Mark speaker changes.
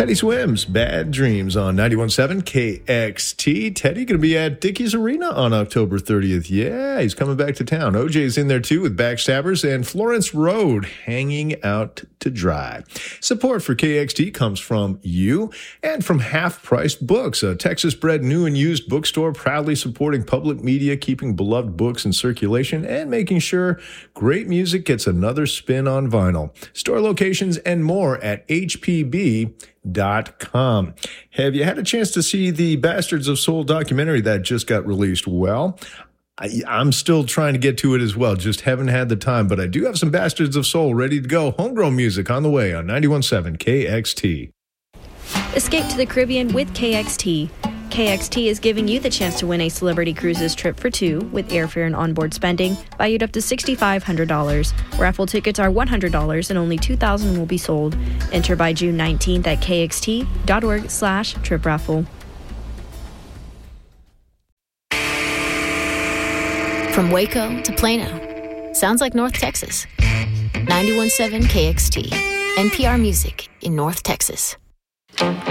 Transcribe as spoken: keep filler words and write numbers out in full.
Speaker 1: Teddy Swims, Bad Dreams on ninety-one point seven K X T. Teddy going to be at Dickies Arena on October thirtieth. Yeah, he's coming back to town. O J's in there too with Backstabbers and Florence Road hanging out to dry. Support for K X T comes from you and from Half Priced Books, a Texas-bred new and used bookstore proudly supporting public media, keeping beloved books in circulation, and making sure great music gets another spin on vinyl. Store locations and more at H P B dot com. Have you had a chance to see the Bastards of Soul documentary that just got released? Well, I, I'm still trying to get to it as well. Just haven't had the time, but I do have some Bastards of Soul ready to go. Homegrown music on the way on ninety-one point seven K X T.
Speaker 2: Escape to the Caribbean with K X T. K X T is giving you the chance to win a Celebrity Cruises trip for two with airfare and onboard spending valued up to six thousand five hundred dollars. Raffle tickets are one hundred dollars and only two thousand will be sold. Enter by June nineteenth at kxt.org slash trip raffle.
Speaker 3: From Waco to Plano, sounds like North Texas. ninety-one point seven K X T, N P R Music in North Texas.